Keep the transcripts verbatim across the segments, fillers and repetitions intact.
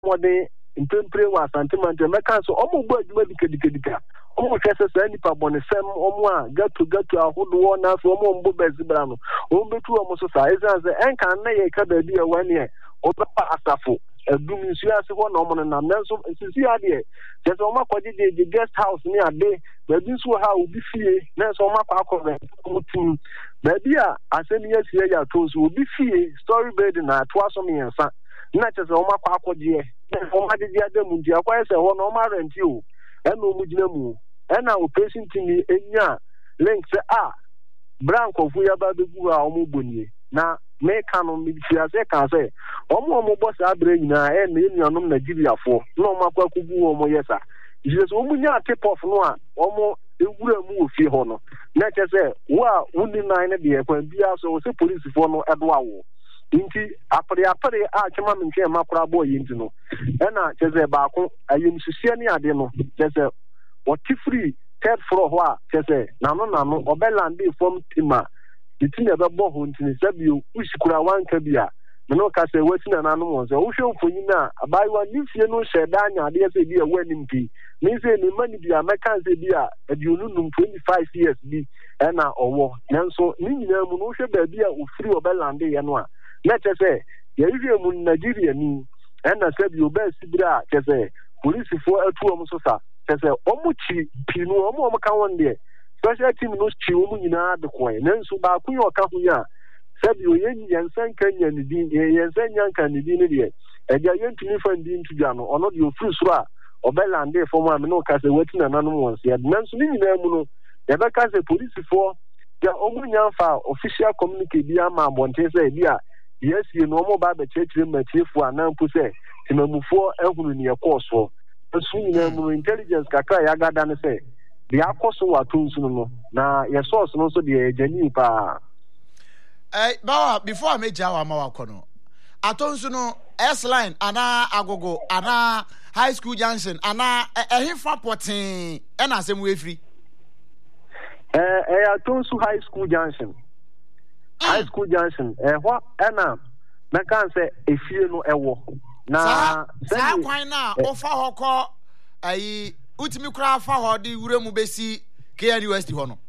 modern impempre wa sentiment me kan so omo gbo aduma dikadikadika omo hwese sa nipa bonesem omo a gato gato ahodo na so omo mbo bezibra no omo betu omo so sa ezan ze enka na ye ka ba bi e wane e oba asafo adum nsu ase ho na omo na nanso sisi ade je so omo kwaje de guest house ni ade ba bi nso ha obi fie na so omo akwa akọ mutum ba bi a asemi asie ya to so obi fie story bed na to aso me yansa na che so omo akwa akọje o ma de dia de mu dia kwa ese ho no ma rent you e no mu gina mu e na operation team enya link se a branko fu ya ba begu a o mu bonie na me ka no mi fia se ka se o mu o mu boss abre nyina e na enuanom Nigeria fo na o ma kwa kugu o mu yesa Jesus o mu nya tip off no a o mu ewura mu ofie ho no na che se wo a wuni nine de e kwa bia so se police fo no edo awo inti apre apre a chema menche makura boy inti no ena cheze baako ayem susie ne ade no cheze woti free third floor ho a cheze nano nano obelande form tima itinye bebo ho ntini sabio usikura wanka bia me no ka se watina nano mo se wo hwe mfonyi na abaiwa ni fie no sheda anya ade se bia wanim pi me se ni mani bia meka se bia aduonu num twenty-five years bi ena owo nanso ni nyina mu no hwe ba bia o free obelande ye no a na chese ye iri mu Nigeria ni ena se bi oba sibira chese police fo atu omo so sa chese omo chi pinu omo omo kan wonde special team no chi omo nyina de ko na nso ba ku yo ka hu ya se bi oye yensan kan nya ni din yensan nya kan ni din ne de eja yentumi fan din tuja no ono de ofru so a obelande fo mo am no ka se watina nanom won se na nso ni nyina mu no ye be ka se police fo ya omo nya fa official communique bi ama bonte se bi a yes you know mo ba be chechire matiefo anampu se timamufo ehunu ne yekoso nso nyina mu intelligence kakra ya gada ne se de akoso watonsu no na ye source no so de ejani pa eh bawa before me jawa ma wakono atonsu no S line ana agogo ana high school junction ana ehimfa potin e na asem we free eh eh atonsu high school junction high school junction eh ho na na kan se efie no ewo na sa kwan na ofa hokọ ayi utimi kura fa ho de wure mu besi K N U S T ho no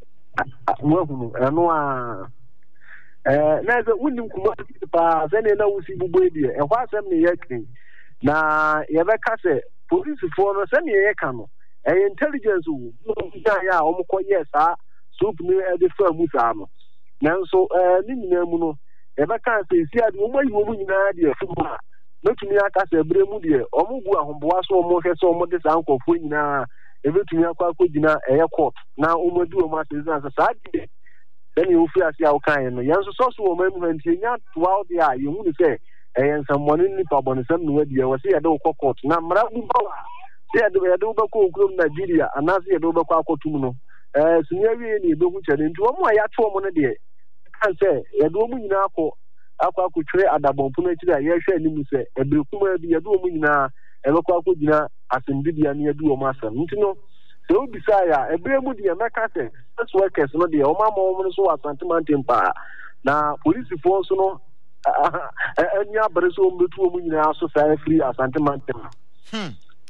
wo hunu eno a eh na ze wunim kuma pa ze ne na wusi bubo edi e ho asem ne yekri na ye be ka se police fo no se ne ye ka no e intelligence wo ya ya o mo ko yesa soup ni e de fa mu sa no nanso eh ni nyina mu no e be kan se si ade mo yi wo mu nyina de afu ma metumi aka se bre mu de o mu bu ahomboa so mo hwe so mo de sa nkofo nyina e betumi akwa akogina eye court na o mo du o ma se zan sa de then you feel as you can no yanso so so o ma mu nti nya twelve de a ye hu ni se e yansamone ni pa bonesam no wadi e wo se ye de ko court na mra bu ba wa se ye de ye de ba ko okrom Nigeria anase ye de ba ko akotum no eh sunya wi ni be hu chede nti o mu a ya to mo no de kan se ye de o mu nyina akọ akọ akotwere adabonpo no akira ye hwe animu se ebrekuma bi ye de o mu nyina e be ko akogina asembibia ne ye de o mu asam nti no se obi sa ya ebre mu de meka se as workers no de o ma mo mo so asantiment mpa na police force no anya breso mbetu o mu nyina so sa free asantiment hmm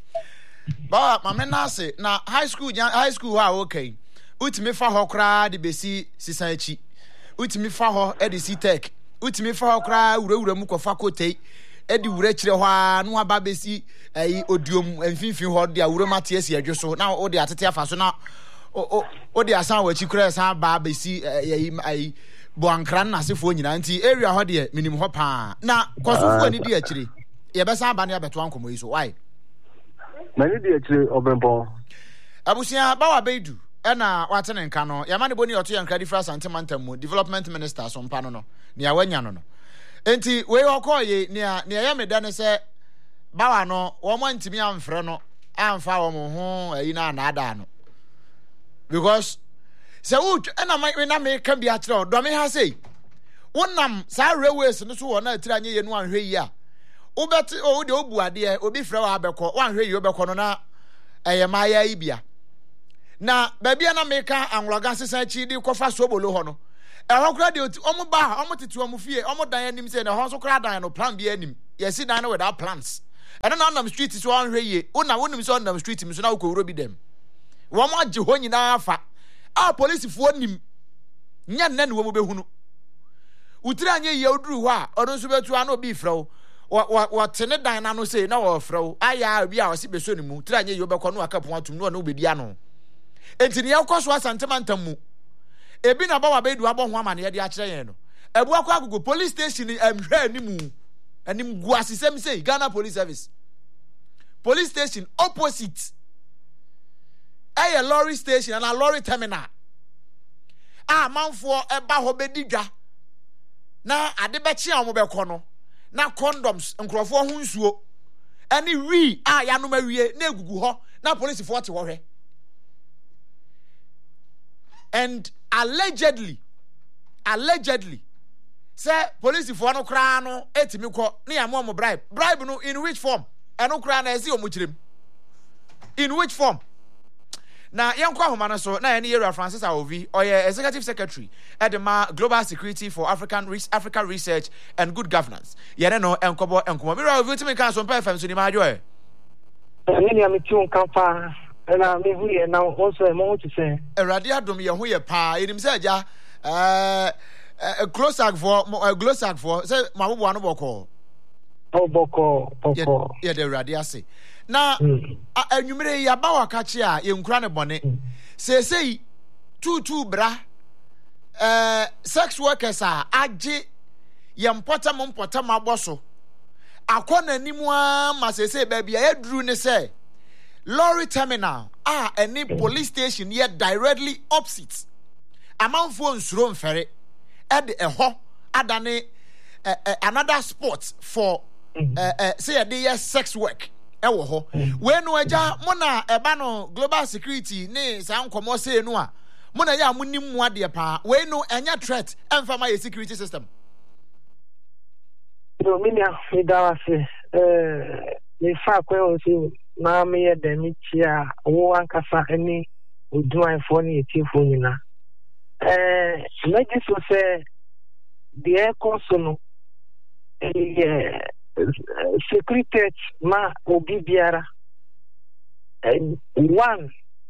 ba mama na se na high school high school ha okay utimi fa ho kra de besi sisan achi utimi fa ho e de si tech utimi fa ho kra wurawura mu kofa kotei e de wura kire ho a no aba besi ai odiom amfinfin ho de awura mate esi adwo so na o de atete afa so na o o de asan wachi kra san ba besi ai ai boankran na sefo nyina nti area ho de minim ho pa na kosofu ani de akire ye be san ba ne abeto ankomo yi so why mani de akire obempo abusia ba wa bedu ena watene nka no yamane boni oto yanka different sentimental mu development minister so mpa no no ne awanya no no enti we okoye ne ne yameda ne se bawa no wo mo ntimi amfre no amfa wo mo ho ayi na anada no because se wood ena me na me ka bia kire do me ha sei wonam sa railways no so wo na atira anye ye no anhwe yi a obeti o de obu ade obi frɛ wa abekɔ wanhwe yi obekɔ no na eye ma ya ibia na babia na meka anwloga sesa chi di kofa sobolo ho no e ho kra de omo ba omo tete omo fie omo dan anim se na ho so kra dan no plan bi anim yesi dan no without plans ɛno na ɔnam street so ɔnhwɛ yie wona wonim sɛ ɔnam street mi so na wokɔwuro bi dɛm wɔn agye hɔ nyinaa afa a polisifoɔ nim nyɛ nnɛ ne wɔn mu bɛhunu wotiri anya yie oduru hɔ a ɔno nso bɛtu ano obi frɛ wo wɔte ne dan n'ano sei na wɔfrɛ wo ayɛ obi a ɔsi bɛso ne mu tiri anya yie obɛkɔ no aka pon atum no ɔno obɛdi ano enti ne yɛkɔ so asantemantam mu ebi na bawa bɛdu abɔ ho ama ne yɛde akyerɛ yɛn no ebu akɔ agogo police station ɛmhwɛ animu anim gu asesɛm sei Ghana Police Service police station opposite ɛyɛ lorry station and a lorry terminal a manfoɔ ɛba hɔ bɛdi dwa na ade bɛkye a wɔn bɛkɔ no na condoms nkurɔfoɔ ho nsuo ɛne wi a yanom awie na egugu hɔ na polisifoɔ te hɔ hwɛ and allegedly allegedly say polisifoɔ no koraa no etimi kɔ ne yɛ mo mo bribe bribe no in which form ɛno koraa na ɛsi ɔmo kyerem in which form na yɛnkɔ ahoma no so na yɛne Yewura Francis Awovi ɔyɛ executive secretary at the Global Security for African Africa Research and Good Governance yɛne no ɛnkɔbɔ ɛnkɔmɔ Yewura Awovi timi kan so mpa F M so ni ma adwo ɛ ɛne ya meti on kampa ɛna me hu yɛ na also mo ho tse Awurade adom yɛ ho yɛ paa yɛnim sɛ agya ɛɛ Glosak for Glosak for sɛ ma bobo ano bɔkɔ o bɔkɔ bɔkɔ yɛ de Awurade ase na anwumere ya ba wakachi a yenkura ne bone sesei tutu bra eh sex workers a age yempota mo mpota maboso akona nimu a ma sesei ba bia yaduru ne se lorry terminal a any police station yet directly opposite amanfo nsuro mfere ed eho adane uh, uh, another spot for uh, uh, say a day sex work ewo ho we no agya mo na eba no global security ne sa nkomo say no a mo na ya mo nim mo ade pa we no enya threat emfa ma security system no minia idawase eh me fa kwen o na me ye demi chia wo ankasa ani oduanfo ne etifo nyina eh meji so say the aircon no eh security ma obi biara one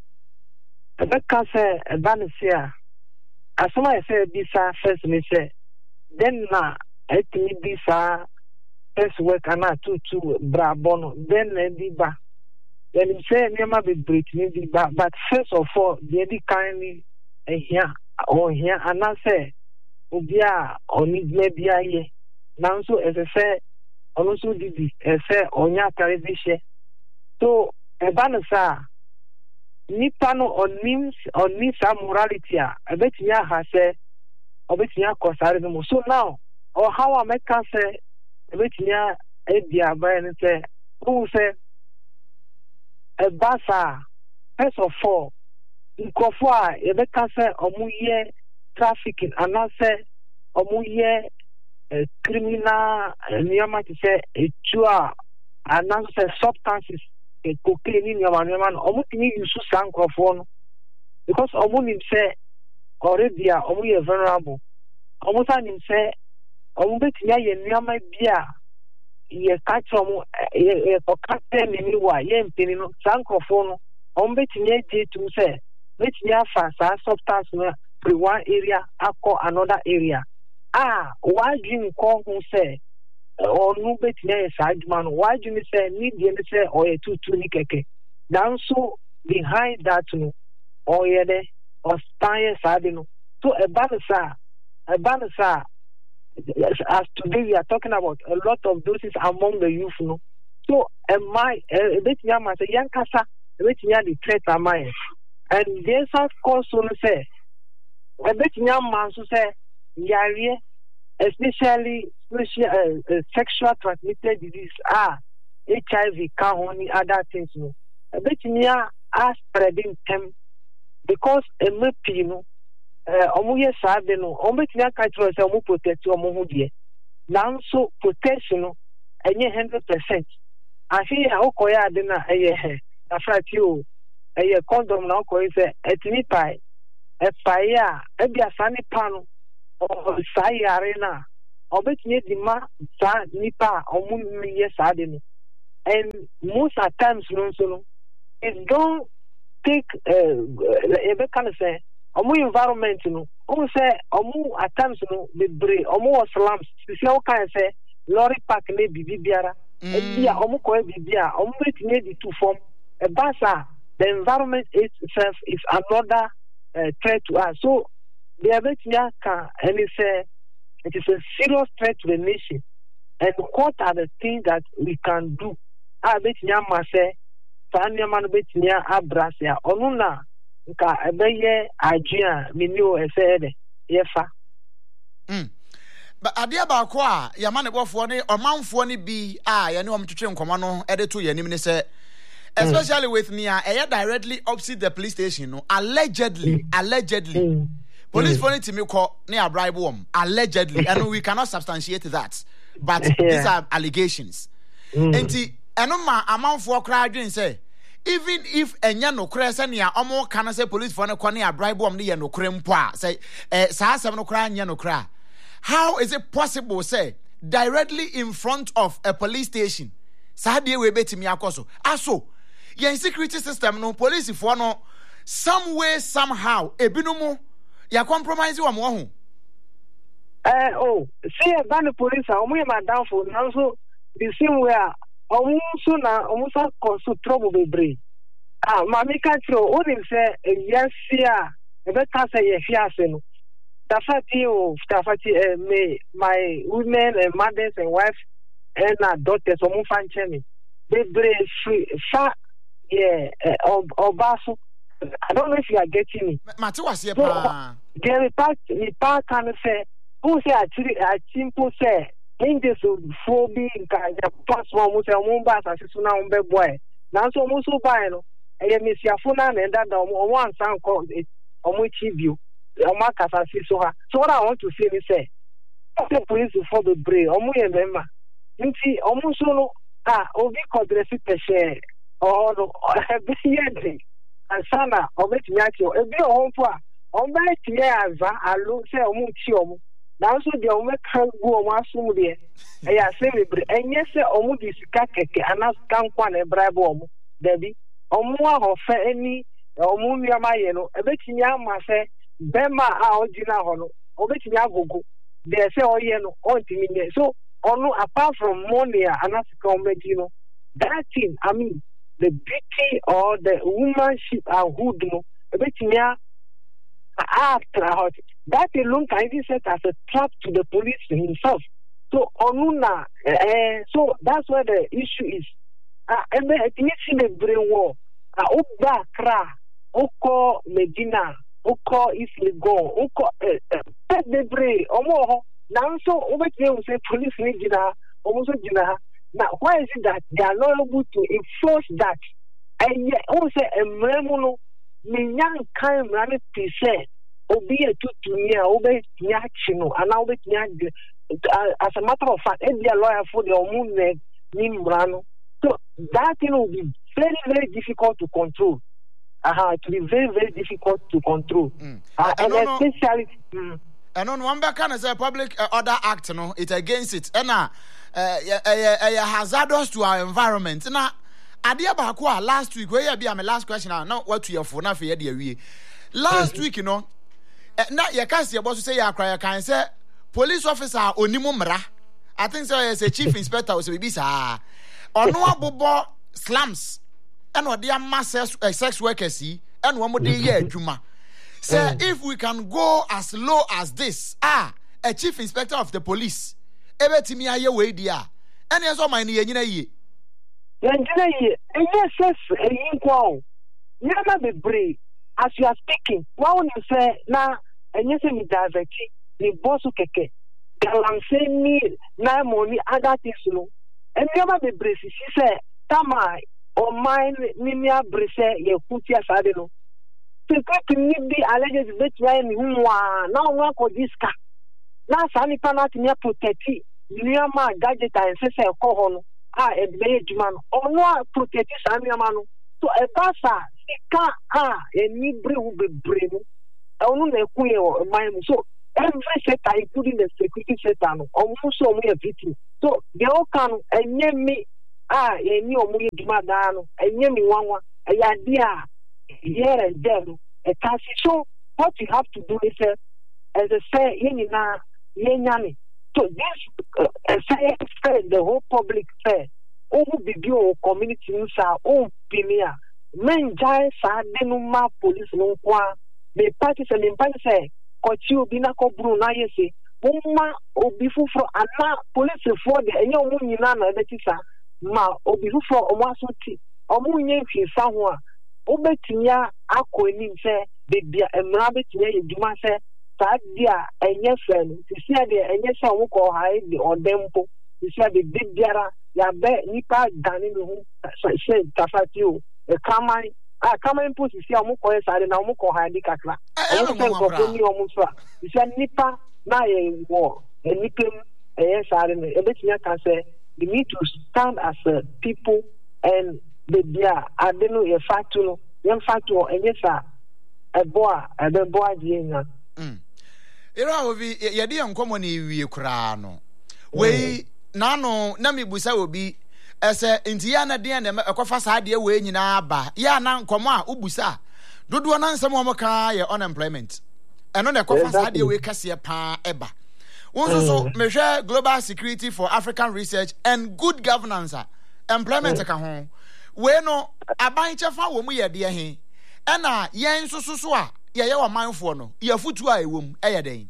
ebeka say ebanisia asoma say bisa first me say then na etimi bisa first work ana two two bra bono then e ba then say niam be break ni ba but first of all they be kindly ehia o hia ana say obi a oni bia ye nanso e say also didi e say onya kare bi hye so e ba no sa nipa no onim oni sa morality a e betinya ha say obetinya kosare no so now or how am I can say e betinya e dia ba ni say who say e ba sa first of all nkofo a e be ka say omuye trafficking and I say omuye Uh, criminal niyama to say etua and now say substances e cocaine in your man omu tini use sankrofo no because omu nim say already a omu ye vulnerable omu sa nim say omu betinya ye niyama bia ye catch omu ye kokate ni wa ye mpini no sankrofo no omu betinya je to say betinya fa sa substance no pre one area akọ another area ah why do you call who say or no betinya side man why do you say need you say or a two two ni keke dan so behind that no or ye de or style side no so a banasa a banasa as today we are talking about a lot of doses among the youth no so am I a betinya man say yankasa betinya the threat am I and there's of course so say a betinya man so say yare especially special, uh, uh, sexual transmitted disease ah H I V can only other things no a bit near are spreading them because a mepi no uh omuye sabe no omu tia ka tro se omu protect omu ho de now so protection no enye one hundred percent afi a okoya ade na eye afrati o eye condom na okoyi se etini pai e pai a e bia sani pano o sai arena obetinye di ma sa nipa omu ye sa de no and most at times no so it don't take uh kind of say omu environment no omu say omu at times no be brave omu slums see how can say lorry park ne bibi biara e bia omu ko bibia omu betime di two form e basa the environment itself is another uh, threat to us. So the betime can and say it is a serious threat to the nation. And what are the things that we can do? I betime ma say Tanya man betime abrasia onuna nka ebeye ajia minio esede yefa. Mm. But adia ba ko a yamane bofo ne omanfo ne bi a ye ne omtwetwe nkomo no ede to ye nim ne say especially mm. with Nia eh directly opposite the police station no allegedly mm. allegedly mm. police phone mm. me call near bribe wom allegedly and we cannot substantiate that but yeah. these are allegations mm. enti eno ma amanfo kra adwen say even if enya no kra say near omo kan say police phone call near bribe wom ne ye no kra mpo a say eh saa asem no kra anya no kra. How is it possible, say, directly in front of a police station? Sadia we betimi akoso. Aso, yen security system no police for no some way somehow ebinumu ya compromise wa mo ho. Eh oh, see ban police a omo ma down for now so the same way omo so na omo so cause trouble bebre. Ah, mami ka tro o dem say yes here e be ka say ye fiase no. Tafati of Tafati, uh, me, my women and mothers and wives and uh, daughters, or Mufanchemi, they brave free, far, yeah, or uh, Basu. I don't know if you are getting me. Matuas, yeah, the part, the part can say, who say, actually, I simple say, in this for being the past one was a Mumbas as soon as boy. Now, so Musu Bino, and you miss your phone and that one sound called it, or which you. So what I want to say is say the police for the brave omu ye mema nti omu so no ah obi kodresi peshe or no be yende asana obetimi achi ebi ohonfo a obetimi aza alo say omu chi omu na so de omu kan gu omu asum de e ya say bebre enye say omu di sika keke anas kan kwa na bribe omu debi omu ahofe eni omu nyama ye no ebetimi ama say Bema a original hono, obetimi agogo. They say oh yeah no, ontimi. So ono apart from money and African that thing, I mean the beauty or the womanship and hood no, obetimi after hot. That alone can be set as a trap to the police himself. So onuna, eh, so that's where the issue is. Ah, and then it see the brain war. Ah, oba kra, oko Medina. Uko is go, uko pet the bray, or more. Now, so over here, say police regina, almost gina. Now, why is it that they are not able to enforce that? And yet, also, a memono, me young kind of percent, obe a two year, obey Yachino, and now with as a matter of fact, and a lawyer for the moon name Brano. So that thing will be very, very difficult to control. Uh-huh, it will be very, very difficult to control. Mm. Uh, and especially... Mm. And on one back, can say public uh, order act, no, it's against it. And uh, uh, uh, hazardous to our environment. Now, Adia Bakwa last week, where you be my last question, I know what to your phone for your dear. Last week, you know, now you can't see about to say, I cry, I can say, police officer, Onimumra. I think so, as a chief inspector, was a baby, sir. Or no bobo slums. And what their mass uh, sex workers see, and one more day, yeah, Juma. Sir, mm. if we can go as low as this, ah, a chief inspector of the police, ebe timi aye we dia. And yes, all my near ye. Yenjina ye, and yes, yes, a inquo. Never be brave as you are speaking. Why would you say, now, and yes, me diverti, the boss keke, the saying me, na money, other things, no. And never be brave, she said, Tamai. O mine nimia brise ye kutia sadeno. Secret nibi alleges bet when who now one ko diska. Na sani pana timia protecti. Niama gadget and say ko hono. Ah e be juman. O no protecti sami amano. So e pasa sika ah e nibri hu be bremu. E onu na kuye o mine so every sector including the security sector no. O mu so mu e victim. So they all can enye me ah ye ni omu ye duma da no enye mi wanwa eya dia here and there no e ka so what you have to do is uh, as I say ye ni na ye nyame so this uh, say uh, the whole public fair owu bibi o community nsa o pimia men jai sa denu ma police no kwa me party se me party se ko chi obi na ko bru na yese umma obi fufro ana police for de enye omu nyina na ebeti sa ma obi fufro omu asoti omu nye hwisa ho a obetinya akoni nse bebia emra betinya yeduma se sa dia enye fe no tisia de enye se omu ko ha de odempo tisia de bibiara ya be nipa dani no hu se tafati o e kamai ah kamai mpo tisia omu ko sa de na omu ko ha di kakra omu se ko ko ni omu so a tisia nipa na ye war anything eh sorry me ebetinya can say we need to stand as a people and the dia adenu ye fatu no ye fatu enye sa eboa ebeboa die nya mm era obi ye de enkomo na ewie kura no we na no na mebusa obi ese ntia na de na ekofa sa de we nyina aba ya na nkomo a ubusa dodo na nsem o mka ye unemployment eno na ekofa sa de we kase pa eba wonso so mehwe Global Security for African Research and Good Governance employment ka ho we no aban chefa wo mu ye de he ena yen soso so a ye ye wo manfo no ye futu a ewom eye den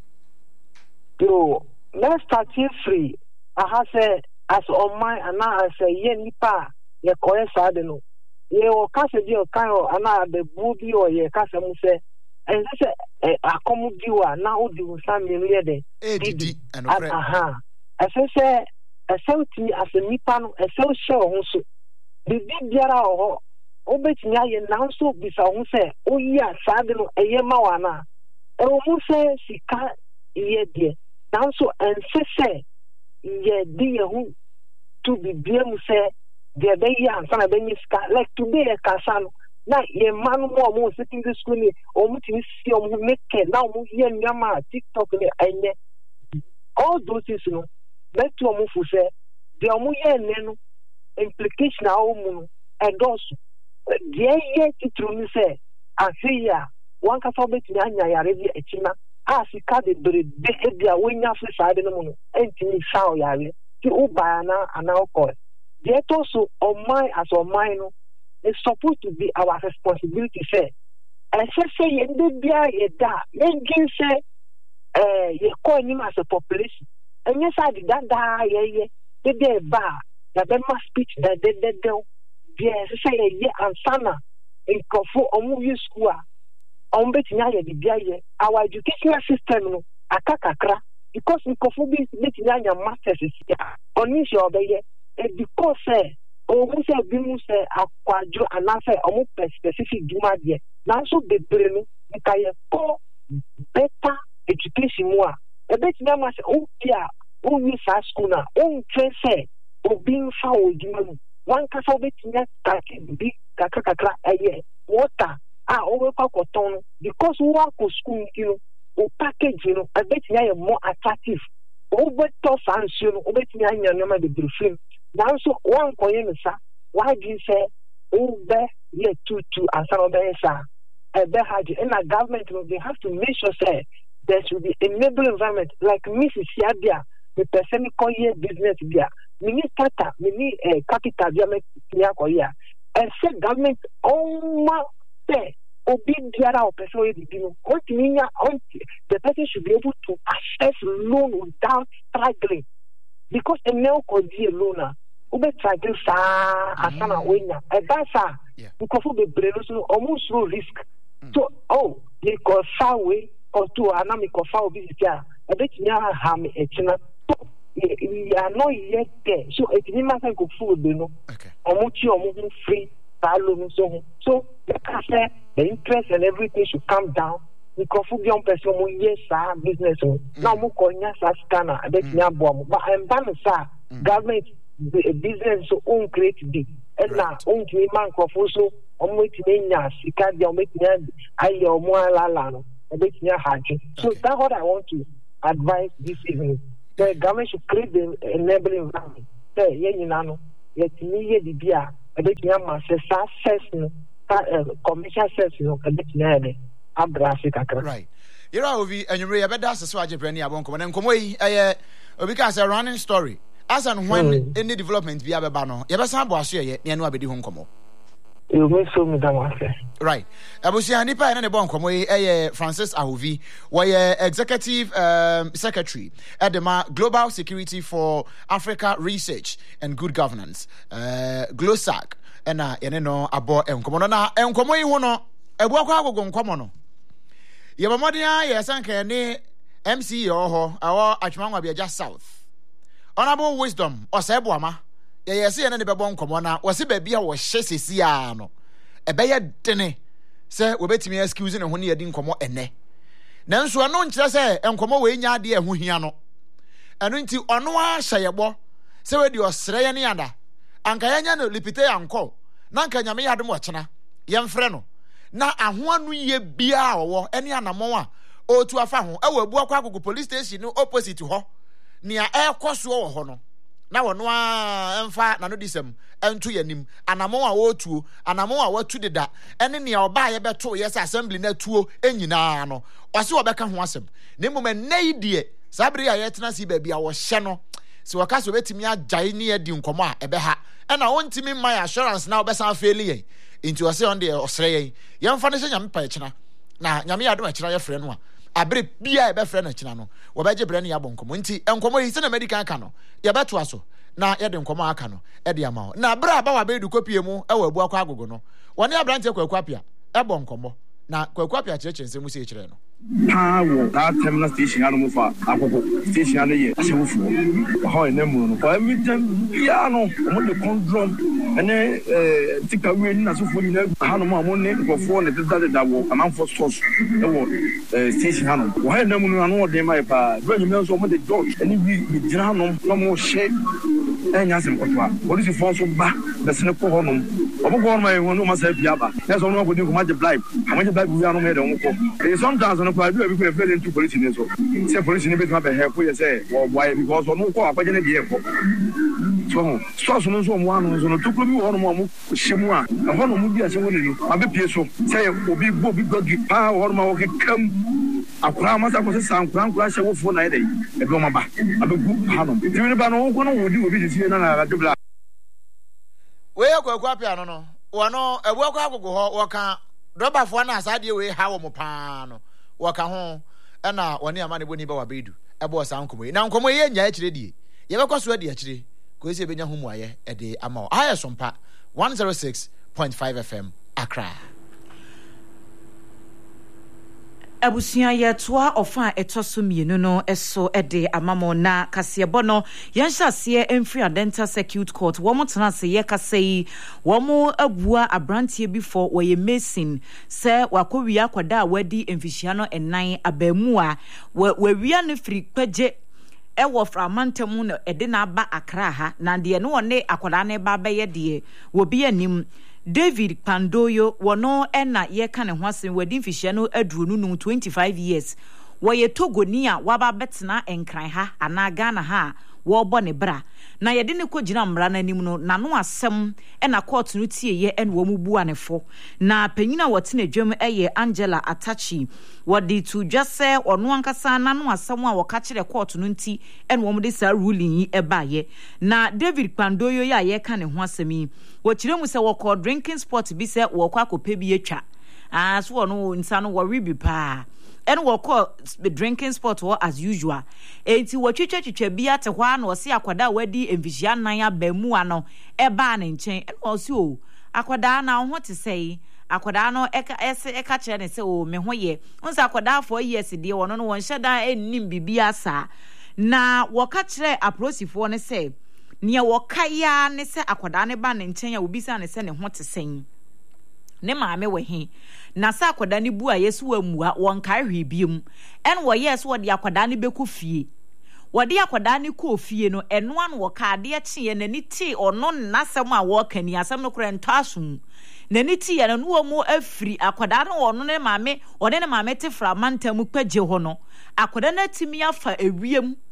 yo let's start free aha say as on my ana as ye nipa ye ko ye sa de no ye o kase di o kan o ana de bu bi o ye kase mu say and say akomu diwa na odi usan mi ye de edidi eno aha ase say asauti as nipa no ase o hye o so bibi biara o obetinya ye na so bisa ho say oyi asade no eye ma wana e o mu say sika ye de na so ense say ye di ye hu to be blame say de be ye ansa na be ni sika like today e kasano na ye man mo mo sitting this school ni o mu ti si o mu make na o mu ye nyama TikTok ni enye all those things no let to o mu fu say de o mu ye ne no implication a o mu endorsed de ye titru ni say afia wan ka so beti anya yare bi etima a sika de bere de e dia wonya fu sade no mu enti sa o yare ti u ba na ana o ko de to so o mai as o mai no it's supposed to be our responsibility say and say say ye do bia ye da men say eh ye ko ni as a population and yes I did that da ye ye de de ba ya be ma speech da de de de yes say ye ansana in kofo omu use school on betinya ye bia ye our educational system no akakakra because in kofo bi betinya nya masters ya oni se obeye e because say o mu se bi mu se akwadro anase o mu specific duma de na so bebre no nka ye ko better education mu a e betinya ma se o bia o ni sa school na o ntre se o bi nfa o duma mu wan ka so betinya take bi kakakakra eye water ah o we kwa koton because we work for school you know o package you know e betinya ye more attractive o better fancy you know o betinya nya nyama de briefing now so one koye nsa why do you say oh be ye tutu asaro be sa e be haji in a government they have to make sure say there should be enabling environment like Missus Yabia the person koye business bia minister ta mini eh, capital bia me ya koye and say government oh ma say obi biara o person we be no continue the person should be able to access loan without struggling because a no could be a loaner ube struggle sa asana wenya e da sa because be brelo so almost no risk so oh they go far away or to anami ko far obi tia e be tinya ha me e china we are not yet there so it mean man go food be no omo chi omo free loan so so the cash the interest and everything should come down because for young person mo yes sa business now mo ko nya sa scanner e be tinya bo mo but em ban sa government the business so own create big and na own to man crofo so omo ti nya sika dia omo ti nya aye omo alala no e be tinya haje so that's what I want to advise this evening the government should create the enabling environment say ye nyina no yɛtumi yɛ bibi a ɛbɛtumi ama sɛ saa sex no commercial sex no ɛbɛtumi ayɛ dɛ abra ase kakra. Right. Yɛrɛ obi anwummerɛ yɛbɛda ase so agye brɛ ne yɛabɔ nkɔmmɔ na nkɔmmɔ yi ɛyɛ obi ka sɛ running story as and when mm. any development bi abɛba no yɛbɛsan abɔ aso yɛyɛ ne ɛno abɛdi ho nkɔmmɔ. Right. Abusia nipa ene ne bon komo yi eye Francis Ahovi, where executive um, secretary at the Global Security for Africa Research and Good Governance, uh, GLOSAG, and na ene no abo enkomo na enkomo yi ho no ebu akwa agogo nkomo no. Ye bamodia ye sanka ne M C ho awo atwemanwa biaja South. Honorable Wisdom osebo ama ye yesi ene ne bebo nkomo na wose ba bia wo hye sesia no ebeye dene se wobetimi excuse ne ho ne yedi nkomo ene nanso ano nkyere se enkomo we nya ade eho hia no eno nti ono a hyeyebo se we di osre ye ne ada anka yanya no lipite yanko na anka nyame yadom ochena yemfre no na aho anu ye bia owo ene anamon a otu afa ho e wabu akwa agogo police station no opposite ho nia ekoso wo ho no na wono a emfa na no disem ento yanim anamon a wotuo anamon a watu deda ene ne oba ye beto yes assembly na tuo enyina no ose obeka ho asem ne mom ene die sabri a yetena si ba bia wo hye no se waka so betimi agyae ne yedi nkomo a ebe ha ena wontimi my assurance na obesan faili yen into ose on de osre yen yemfa ne nyame pa ekina na nyame yadom ekina ye frɛ no a abre bia ebe frɛ na ekina no wo beje bre ne yabɔ nkomo nti enkomo yi se na medical aka no ye beto aso na yede nkomo aka no e de ama na bra ba wa be du kopie mu e wa abu akwa agogo no woni abrante kwakwapia e bo nkomo na kwakwapia kyerɛkyerɛ nsɛm se kyerɛ no Power that terminal station anu fa agogo station anu ye asewufo ho enemu no for every time bia no mo de condom ene eh tika we ni asofo ni na hanu mo mo ne nkofo ne deda da wo amanfo source e wo station anu wo ha enemu no anu de mai pa do nyim so mo de george ene wi bi gira no no mo hye enya sem kotwa police force ba besene ko ho no obo go ma e ho no ma sa bia ba na so no ko din ko ma de bribe amaje bribe wi anu me de wo ko e sometimes no kwa do be feel into police ni so say police ni be ma be help you say wo boy because no ko akwaje na de ko so so so no so mo anu so no to ko bi wo no mo hyimu a ho no mo bi ase wo ni ma be pie so say obi go bi go gi pa wo no ma wo kam akura ma sa ko se san kura kura hye wo fo na ide e do ma ba abegu ha no ti ni ba no ko no wo di obi di tie na na ga dubla we kwakwapia no no wo no ebu akwa agogo ho wo kan roba fo na asade we ha wo mo pa no waka ho na woni amane boni ba wabedu ebo sa nkomo na nkomo ye nya akire die ye be kwaso ade akire ko ese benya hu mu aye e de ama aye sompa one oh six point five F M Accra. Abusia yetoa ofa etoso mienu no eso ede amamo na kasebo no yanhyase emfri adenta circuit court wo motena se ye kasei wo mo abua abrantie before wo ye mason se wakowia kwada wadi emfihia no enan abamu a wawia ne firi pagye e wo fra mantemu no ede na aba Accra ha na de ne wone akwada ne ba ba ye de wo bi anim David Pandoyo wono ena ye ka ne ho asem wadi mfihia no aduru no twenty-five years wo ye Togoni a waba betena enkran ha ana Ghana ha wo bo ne bra na ye de ne kogina mra na anim no na no asem ena court no tie ye en wo mu bu anefo na panyina wote na dwam eye Angela Atachi wodi to dwase ono ankasa na no asem a wo ka kire court no nti en wo mu de sa ruling yi eba ye na David Pandoyo ya ye ka ne ho asem yi wo kire mu se wo ko drinking spot bi se wo kwa kopa bi atwa ah so no nsa no wo ribi pa en wo ko drinking spot wo as usual enti wo twetwa twetwa bi ate hwa na wo se akwada wadi emvihia nan abamu ano eba na nchen en wo se o akwada na ho te sei akwada no eka ese eka kire ne se o me ho ye onsa akwada for years de wo no won hyeda ennim bibia sa na wo ka kire aprosifo ne se nia wo kaya ne se akwada ne ba ne nchen ya obi sa ne se ne ho te sen ne maame we he na sa akwada ne bu a yesu amua won kai hwebiem en wo yes wo de akwada ne beku fie wo de akwada ne ko fie no eno an wo ka de akye na ni ti ono nasem a wo kani asem no kura ntaso na ni ti ya no wo mu afiri akwada no ono ne maame wo de ne maame te fra mantam pagye ho no akwada na timi afa ewiem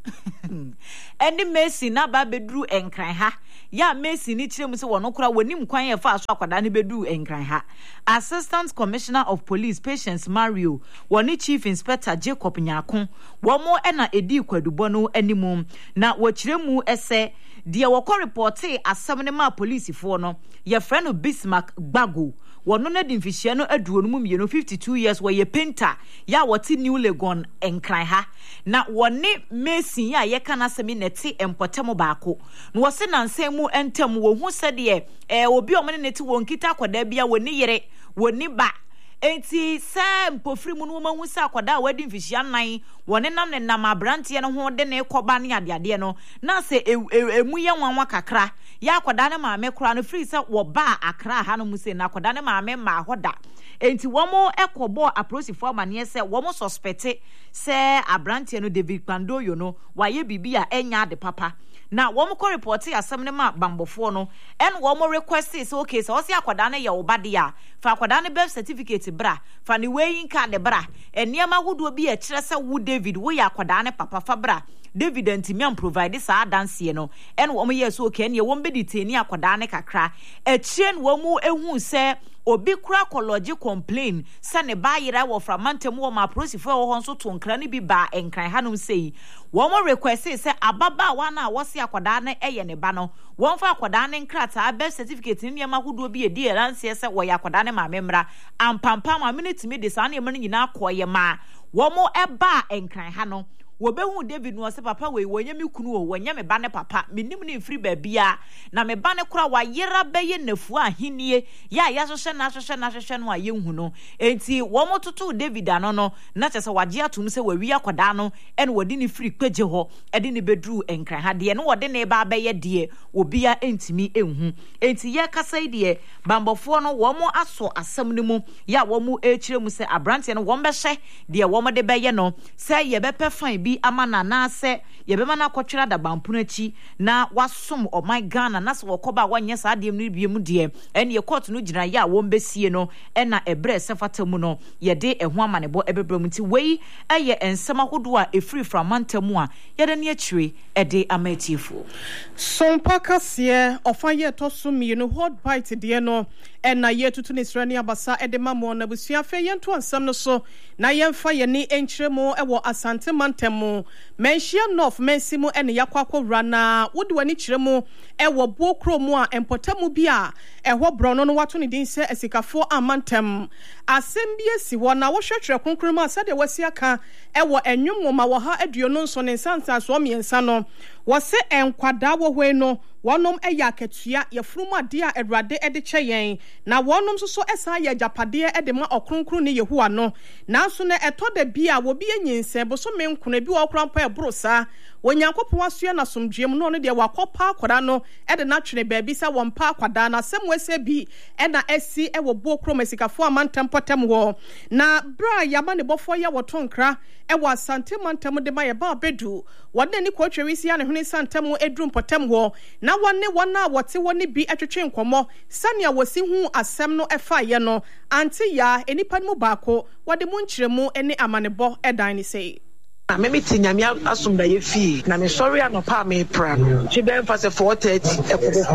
Any Messi na ba bedru enkran ha. Ya Messi ni chire mu se wono kura wonim kwan ye fa so akwada ne bedru enkran ha. Assistant Commissioner of Police Patience Mario, woni Chief Inspector Jacob Nyakon, womo e na edi kwadubo no animum na wo chire mu ese de wo ko reporte asem ne ma police fo no ye friend of Bismarck Gbago. Wono na di mfihia no aduo no mu mienu fifty-two years wo ye painter ya woti New Legon enkran ha na woni Messi ya ye kana semi neti empotem baako no wo se nansem mu entem wo hu se de eh obi o mene neti wo nkita akoda bia woni yere woni ba enti se mpofri mu no ma hu se akoda wadi mfihia nan woni nam ne nam abrante no ho de ne koba ne ade ade no na se emu ye nwanwa kakra ya akoda ne maame kura no free se wo ba akra ha no mu se na akoda ne maame ma hoda enti womo ekobo approach for mane se womo suspect se abrante no David Pandoyo no waye bibia enya de papa na womo ko report asem ne ma bambofo no en womo request say okay so se akoda ne ye obade a fa akoda ne birth certificate bra fa ne weighing card bra eniema hudo bi e kire se wo David wo ya akoda ne papa fa bra David antimiam provide sa dance no en womo ye so okay ne womo be detain akoda ne kakra e chien womo ehu se obi kura kology complain se ne ba yira wo framantem wo ma prosifo wo honso to nkra ne bi ba enkran hanum sei wo mo request se ababa wa na wo se akoda ne eye ne ba no won fa akoda ne nkrata birth certificate ne ma hudo bi e di eranse se wo ya akoda ne ma memra ampampa ma minute me de sa ne me nyina akoye ma wo mo eba enkran ha no wobehu David no se papa we wonye me kunu o wonye me ba ne papa menim ne mfiri ba bia na me ba ne kura wa yera beye nafu ahenie ya ya so hye na so hye na so hye no aye hu no enti wo mototo David ano no na chese wage atum se wawi akoda no ene wodi ne firi kpeje ho ede ne bedru enkran ha de ne wodi ne ba beye de obia entimi enhu enti ye kasai de bambofo no wo mo aso asem ne mu ya wo mo echire mu se abrante no wo mbehye de wo mo de beye no se ye bepe fan bi amana na se yebema na kwotwera da bampunachi na wasom o my Ghana na se wokoba wanye sa adem no biem de ene ye court no gina ya wo mbesie no ena ebre sefatamu no ye de eho amanebo ebebram ti wei eye ensema hodo a efiri framantamu a ye de ne akire ede amatifo sompa kase ofaye to sumi no hot bite de no ena ye tutu ne srani abasa ede mamo na busua fe ye nto ansam no so na ye mfa ye ni enkyeremo ewo Asante Mantemu menhia North mensimu ene yakwakwo rana wodi wani kyeremo ewo buokro mu a empotamu bia eho brono no wato ne din se esikafo amantem asem bia si ho na wo hwehwere konkrom asade wasi aka ewo enwom ma wo ha aduono nso ne nsansa so miensa no wo se enkwada wo hwe no wonom eya akatua yefrum ade a Awurade ede kyeyen na wonom so so esa ya japade ede ma okronkron ne Yehowa no nanso na etoda bia wo bi enyinse bo so menkuna bi wo krampa ebrosa wonyankopon asoa na somdwem no no de wakopa akwada no ede na twene baabi sa wompa akwada na semwese bi ena esi ewo buokro mesikafo amantam potem wo na bra yama ne bofo ya wotonkra ewo Asante Mantam de ma ye ba bedu wonne ni kwotwewisi ya ne hwene santam edrum potem wo na wonne wona wote woni bi atwetwe nkomo sania wasi hu asem no efa ye no anti ya enipa mu baako wode mu nkyeremu ene amanebo edan ni sei na me meti nyame asum da ye fi na me sorry anopa me pra no chi ben fa se four thirty ekobo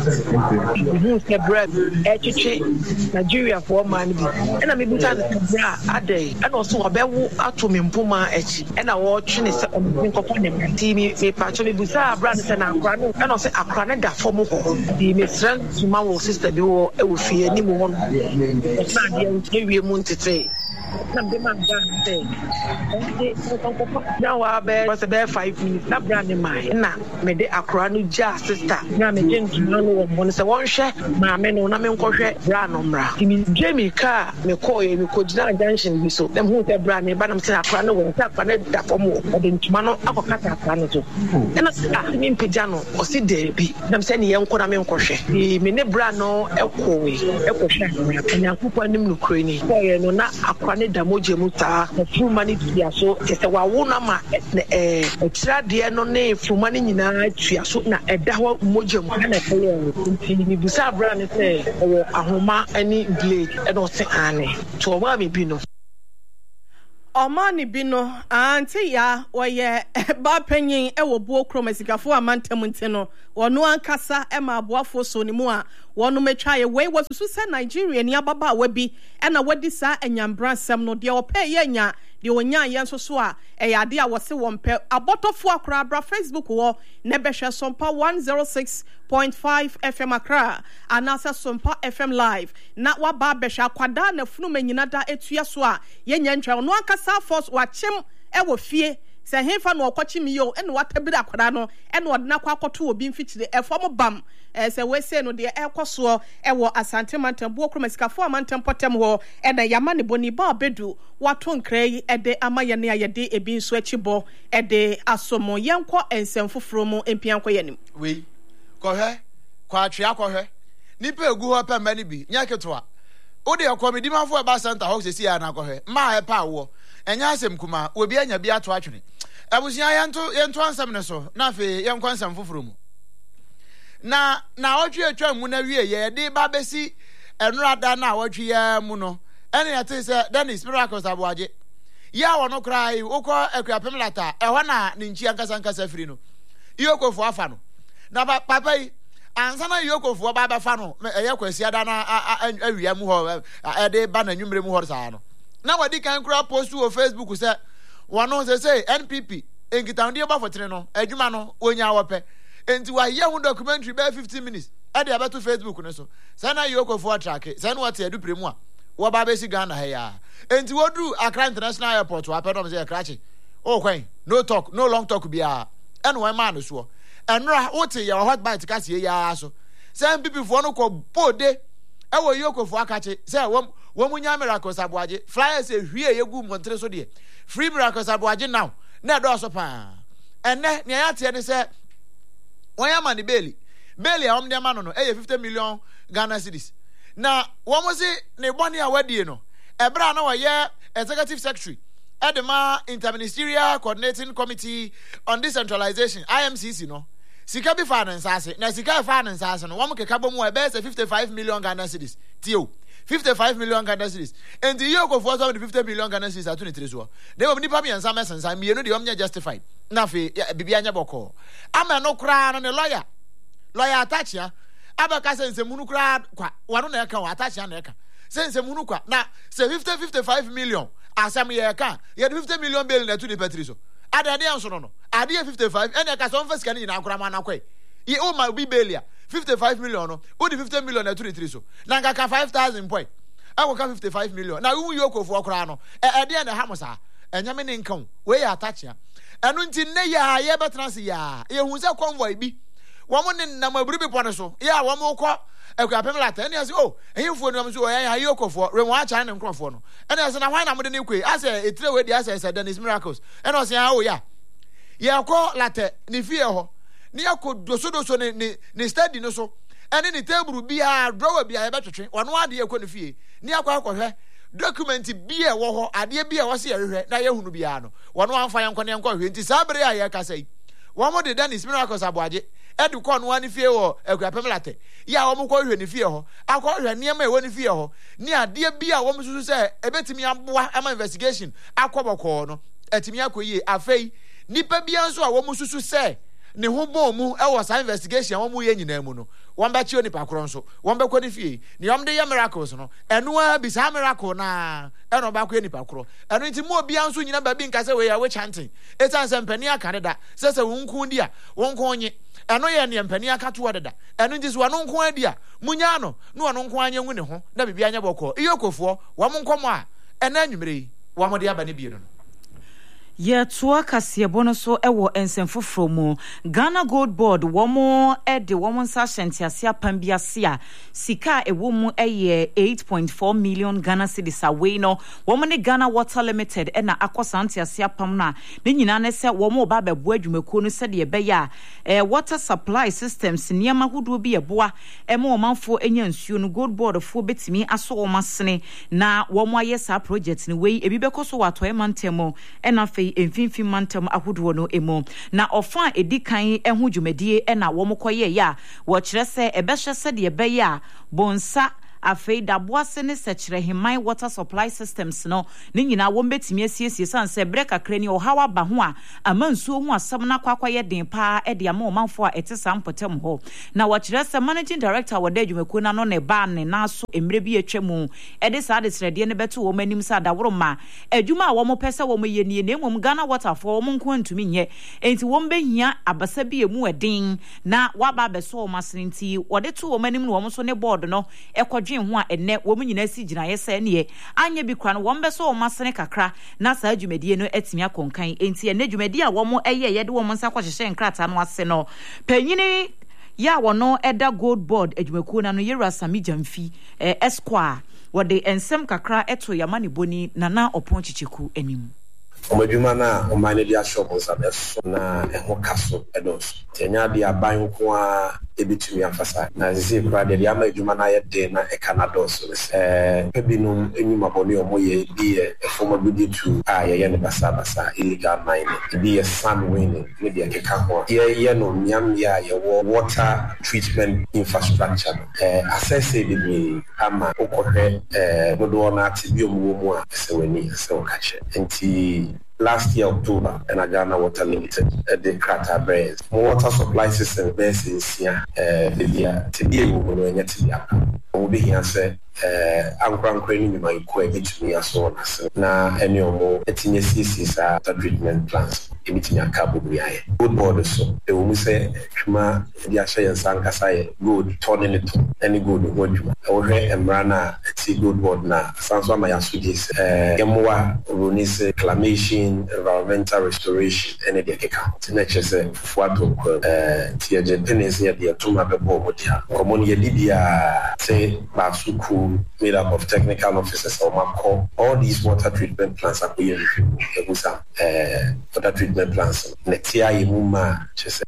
mhm ke bread e chichi Nigeria for man bi e na me buta the bra adai e na so obewu ato me mpoma echi e na wo twe ne se ombi nkofo ne mti mi me pa cho me buta bra ne se na akra no e na se akra ne da fom ko di me strength to my sister bi wo e wo fie ni mo ho no e na de e wie mu ntete na be man ga say now I bet was about five minutes na brand my na me de akra no ja sister na me gentle no won se won hwe ma me no na me nkohwe bra no mra kimi Jamie car me call ye me ko gina junction bi so dem hu te bra me ba na me se akra no won se akra na da fom o de ntuma no akokata akra no to e na se ah me mpija no o si de bi na me se ne ye nko na me nkohwe me ne bra no ekowe ekohwe anya kupo anim no krani ko ye no na akra ne da moje mu ta fu mani dia so se wa wo na ma eh extrade no ne fuma ni nyina tua so na eda ho moje mu na pele nti ni busa bra ne se o ahoma ani blade e no se ane to ma me bi no Omani bino anti ya waye ba penyin e wo buo krom asikafo amantam ntino wono ankasa e ma aboafo so ni mu a wono metwa ye we wasusu se Nigeria ni ababa wabi e na wadi sa anyambransam no de ope ye nya de onya ye nso so a e yade a wose wompe abotofo akra bra Facebook wo ne behwe sompa one oh six point five F M Accra anasa sompa F M live na waba behwe akwada na funu manyina da etua so a ye nya ntwa no ankasa force wachem e wo fie se hefa no okochi mi yo ene watabira akwada no ene odna kwa akoto obi mfichire efom bam eh se we se no de ekoso e wo Asante Mantam bo kroma sikafo amantam potem ho ene yamane boni ba bedu wato nkrai ede amaye ne ayede ebi nso achibo ede asomo yenko ensem foforo mu empian koyanim we ko he kwa atwe akɔhwe nipa egu ho pa mani bi nya ketoa ode akomedi manfo eba center ho sesi ya na akɔhwe ma he pa wo enya asem kuma obi anya bi ato atwene abusia yento yento ansam ne so na fe yenko ansam foforo mu na na otwe atwa mu na wie ye de ba besi enrada na otwe ya mu no ene yate se Dennis Miracles Aboaje ya wono krai ukọ akuapem lata ehọ na ne nchi ankasa ankasa firi no iyokofo afa no na papa yi ansa na iyokofo ba ba fa no eye kwasi ada na awia mu ho e de ba na nwumre mu ho sa no na wadi kan kura post wo Facebook se wono se say N P P engita ndi ba fotre no adwuma no onya wope enti wa ye hu documentary be fifteen minutes e de abeto Facebook no so se na iyokofo atrack se na what e dupre mu a wo ba be si Ghana he ya enti wodru Accra International Airport wa pedom se krachi o kwen no talk no long talk bia ene wan man so enra wote ye hot bite ka se ya so some people for no ko bode e wo yokofo akachi se wo wo munya Miracles Aboaje flyers e hwie yegu montre so de free Miracles Aboaje now na do so pa ene ne ya tie ne se won ya mani beli beli a om de ma no no e fifty million Ghana cedis na wo mo se ne boni a wadie no ebra na wo ye executive secretary Edema Interministerial Coordinating Committee on Decentralization I M C C no sika bi finance ase na sika finance ase no wo mo keka bomu e be se fifty-five million Ghana cedis tio fifty-five million Ghana cedis and the year go for some fifty million Ghana cedis atu ni tiri so de wo nipa mi ansa mesensa mi enu de wo nya justified na fe bibia nya boko ama no kra no ne lawyer lawyer attachia abaka se nsemu kra kwa wano na eka wa attachia na eka se nsemu kwa na se fifty fifty-five million asam ye ka ye fifty million bail na tu ni petri so ada de anso no no ade fifty-five ene ka so mfa sika ni na akora ma na kwai ye o ma bi bail ya fifty-five million no o di fifty million na tu ni tiri so na ka five thousand point awo ka fifty-five million na wu yokofo okora no e de na ha mosa enyame ne nkan we ya attachia enu nti ne ya ye betena se ya ye hu se convoy bi wo mo ne na maburu bi pone so ya wo mo kọ akuapem lata ene ase oh ehimfo no so ya ya yokofo remo acha ne nkrofo no ene ase na hwan na mo de ne kwe ase etire we di ase ase Dennis Miracles ene ase ya o ya ye kọ lata ne fie ho ne yakodoso doso ne ne ne study no so ene ne table bia drawer bia ye betwetwe wono ade ye kọ ne fie ne akwa akọhwe document bia wo ho ade bia wo se ye hwehwe na ye hunu bia no wono amfa ye nkọ ne nkọ hwe nti sabere ya ye kasai wo mo de Dennis Miracles Aboaje edu ko no ani fie wo akuapem late ya wo mo ko hwe ne fie ho akọ hwe ne ma e wo ne fie ho ne ade bia wo mo susu se ebetimi aboa ama investigation akọbọkọ no etimi akoyie afei nipa bia nso a wo mo susu se ne ho bom mu e wo sa investigation wo mo ye nyina mu no won ba chi onipa kro nso won ba ko ne fie ne yom de ye Miracles no eno a bi sa miracle na eno ba ko ye nipa kro eno nti mo bia nso nyina ba bi nka se we ya we chanting etan se mpani akare da se se won ku dia won ko onye eno ye ne mpani akato deda eno nti so wano nko adia munya no no wano nko anya ngu ne ho na bibia anya bokọ iyokofo wo mo nkomo a ena anwumre wo mo de aba ne bie no ye toa kasiebo no so ewo ensemfoforo mu Ghana Gold Board womo e de womo nsa hyentia apam biase a sika ewo mu eye eight point four million Ghana cedis away no womo ne Ghana Water Limited e na akosantia apam na ne nyina ne se womo ba bebo adwumako no se de be ya eh, water supply systems niam ahodo bi eboa e ma omanfo enya nsuo no Gold Board fo betimi aso omasene na womo aye sa project ni we ebi bekoso wato e mantemo e na fe emfimfim mantam ahodo no emo na ofa edikan ehu dwumadie e na wo mokoye ya wo kire se ebe hye se de be ya bonsa afei daboase ne sekyerehemai water supply systems no ne nyina won betimi asiesie san se bre kakra ni ohawa ba ho a amansuo ho asam na kwakwa ye den pa e de ama omanfo a etesa mpotem ho na wakire se managing director wode adwumaku na no ne ba ne na so emre bi atwemu e de sa de srede ne beto wo manim sa daworo ma adwuma a wo mo pese wo mo ye nie na emom Ghana water for wo mo nko ntumi nye enti wo mbehia abasa bi emu edin na waba beso wo masenti wode to wo manim no wo so ne board no ekodwen ho a enne wo mo nyina si gina ye se ne anye bi kra no wo mbeso wo masene kakra na sa adwumadie no atimi akonkan enti enne adwumadie a wo mo eye ye de wo mo nsa kwahyehye nkrata no ase no panyini ya wono eda gold board adwumaku na no Yera Sami Jamfi eh, Esquire wode ensem kakra eto yamane boni nana opon chicheku anim omadwuma na omane dia shop nsabeso na eho kaso edos tenya dia ban ko a ebitumi afasa na zezi kra dia ama adwuma na ye de na e Canada so eh ebinum enyuma boni omoye bi e former bidi to a ye ye ne basa basa illegal mining bi ye sand winning ne dia keka ho ye ye no nyam ya ye water treatment infrastructure eh assess e bi ama okohwe eh dodo na ati bi omo mu a se wani se okache enti last year October and Ghana Water Limited uh, the Krata Bears water supply system base in Sia uh the today we will know tibia we be here say eh ankran kwani ni mai ko ebitumi aso na ene omo etinye ccs a treatment plants ebitumi akabo biaye good board so e wo mu say twuma dia hye yansanka say good turning it any good woduma wo hwe emrana ti good board na sanso ama yaso dis eh yemoa runis reclamation environmental restoration and the keka tenache say fuato eh ti eje penis ya dia tuma bebo modia common ye bibia say basuku made up of technical officers or call all these water treatment plants are being used uh water treatment plants netia yimuma chese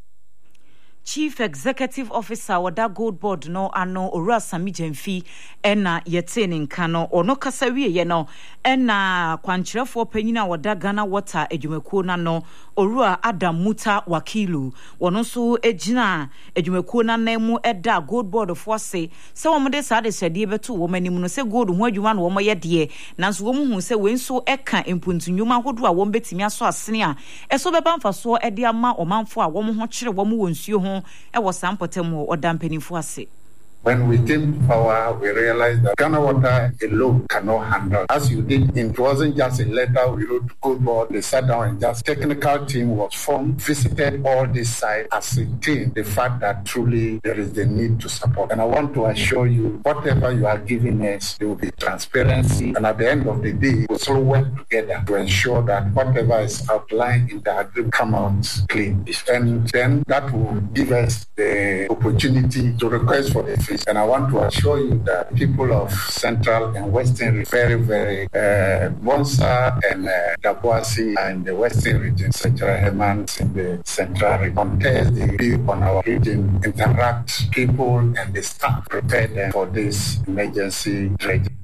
Chief Executive Officer wada Gold Board no ano Yera Sami Jamfi ena yete ne nka no ono kasa wie ye no ena kwankyerefo panyina wada Ghana Water adwumakuo na no Owura Adam Muta Wakilu wono so ejina adwumakuo na namu eda Gold Board force se wo mde sa de sede beto wo manim no se gold ho adwuma no wo ye de nanso wo mu hu se wenso eka impuntunyuma hodo a wo betimi aso asene a eso beba mfaso ede ama omanfo a wo ho kyere wo mu wonsuo ho e wo sampotem wo odampanifo ase. When we came to power, we realized that Ghana Water alone cannot handle. As you did, it wasn't just a letter we wrote to Gold Board. They sat down and just technical team was formed, visited all these sites, ascertained the fact that truly there is the need to support. And I want to assure you, whatever you are giving us, there will be transparency. And at the end of the day, we'll all work together to ensure that whatever is outlined in the agreement come out clean. And then that will give us the opportunity to request for the and I want to assure you that people of Central and Western very, very uh, Bonsa and uh, Daboase and the Western region, Central Hemans in the Central region, contest the view on our region, interact people and the staff, prepare them for this emergency region.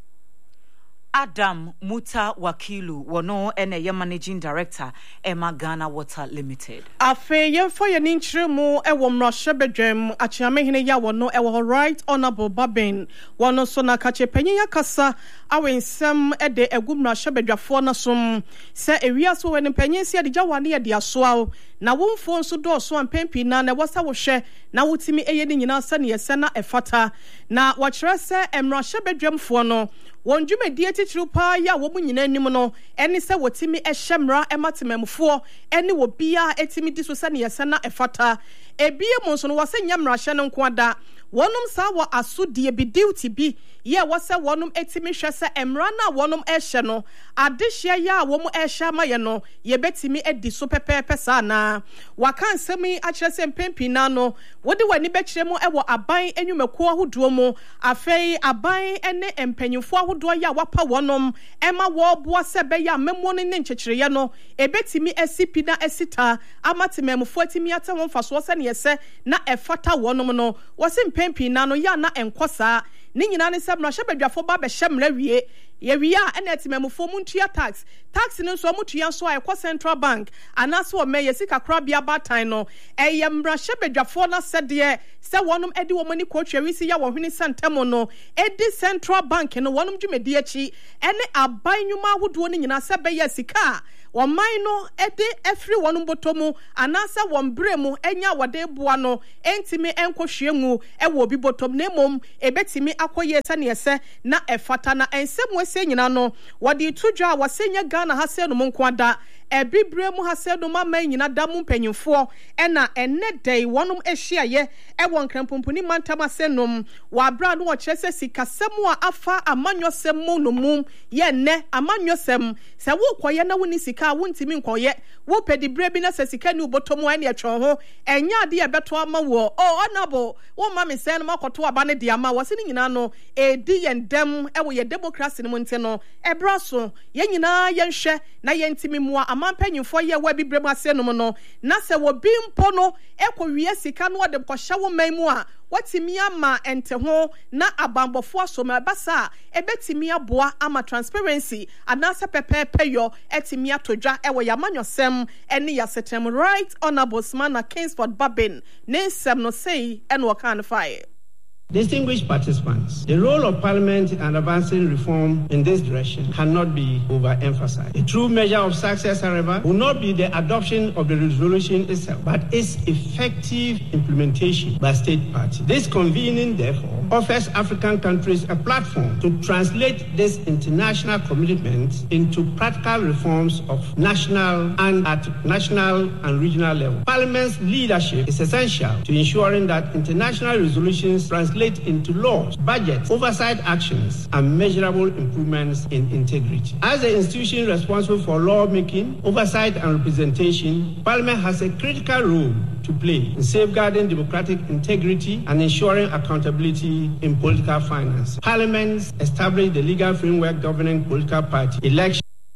Adam Muta Wakilu wono ene ye managing director Emma Ghana Water Limited. Afe yemfo ye ninchire mu ewo mrahye bedwam achiamehene ya wono ewo right honorable Babin wono so na kache panyin yakasa awensem ede egu mrahye bedwafo na som se ewiaso wene panyin se de jawane ye de asoa na wonfo nso do so ampempi na na wasa wo hwe na wotimi eye ni nyina sa ne yese na efata na wachire se emrahye bedwamfo no won dwumadi titiri pa ya wo munyina anim no eni se wotimi ehyemra ematemamfo eni wo bia etimi di so se ne yese na efata ebie mo nso no wase nyamra hye ne nko ada wonum sa wo asodie bi duty bi ye wase wonum etimi hwe se emra na wonum ehye no adehye ya wo mu ehye ma ye no ye betimi edi so pepepe sa na waka nsemi a kire se mpempi na no wodi wani be kire mu ewo aban enwumakuo ahodo mu afei aban ene empanyimfo ahodo ya wapa wonum ema wo boa se be ya memmo ne nchekire ye no ebetimi esipi na esita amatemamfo atimi atamfo so se ne yese na efata wonum no wase mpempi na no ya na enkosa ni nyina ne sɛ mmarahyɛ badwafo ba bɛhyɛ mmara wie yɛwie a ɛna ɛtemamufo mu ntua tax tax no nso ɔmo tua nso a ɛkɔ central bank anaasɛ ɔmɛ yɛ sika korabea batan no ɛyɛ mmarahyɛ badwafoɔ no sɛdeɛ sɛ wɔnom ɛde wɔn ani kɔtwa wisi yɛ wɔn hwene sɛntɛm no ɛdi central bank no wɔnom dwumadi akyi ɛne aban nnwuma ahodoɔ no nyinaa sɛ bɛyɛ sika a wɔman no ɛde ɛfiri wɔn bɔtɔ mu anaasɛ wɔn bere mu ɛnya wɔde boa no ɛntimi ɛnkɔhwie mu ɛwɔ obi bɔtɔ mu na mmom ɛbɛtumi akɔyɛ sɛneɛ sɛ na ɛfata na ɛnsɛm wɔsɛ nyina no wɔde to dwa a wɔsɛ nyɛ Ghana ha sɛ no mu nko ada ɛbibire mu ha sɛ no ma man nyina da mu mpanyimfoɔ ɛna ɛnɛ dɛn wɔnom ahyiaeɛ ɛwɔ nkrampomponi mantam asɛ nom wɔabra no wɔkyerɛ sɛ sikasɛm a afa amanyɔsɛm mu no mu yɛ nnɛ amanyɔsɛm sɛ wokɔyɛ na woni sika a wontimi nkɔyɛ wopɛdi berɛ bi na sɛ sika ne wobɔtɔ mu ɛne ɛtwɛn ho ɛnyɛ ade a ɛbɛto ama wɔ o ɔnabo womma me sɛ no makɔto aba ne de ama wɔse ne nyinaa no ɛdi yɛn dɛm ɛwɔ yɛ democracy no mu nte no ɛbra so yɛn nyinaa yɛnhwɛ na yɛntimi mmoa amampanyimfoɔ yɛ wɔ bibire mu asɛ nom no na sɛ wɔ bi mpo no ɛkɔ wie sika no wɔde kɔhyɛ wo man mu a watimi ama ente ho na abambɔfoɔ asoma basa ɛbɛtimi aboa ama transparency anaasɛ pɛpɛɛpɛ yɔ ɛtimi atodwa ɛwɔ yamanyɔsɛm ɛne yasetem right honorable Smana Kingsford Babin ne nsɛm no sei ɛna wɔka no fae. Distinguished participants, the role of Parliament in advancing reform in this direction cannot be overemphasized. A true measure of success, however, will not be the adoption of the resolution itself, but its effective implementation by state parties. This convening, therefore, offers African countries a platform to translate this international commitment into practical reforms of national and at national and regional level. Parliament's leadership is essential to ensuring that international resolutions translate into laws, budgets, oversight actions, and measurable improvements in integrity. As the institution responsible for lawmaking, oversight, and representation, Parliament has a critical role to play in safeguarding democratic integrity and ensuring accountability in political finance. Parliament established the legal framework governing political party elections.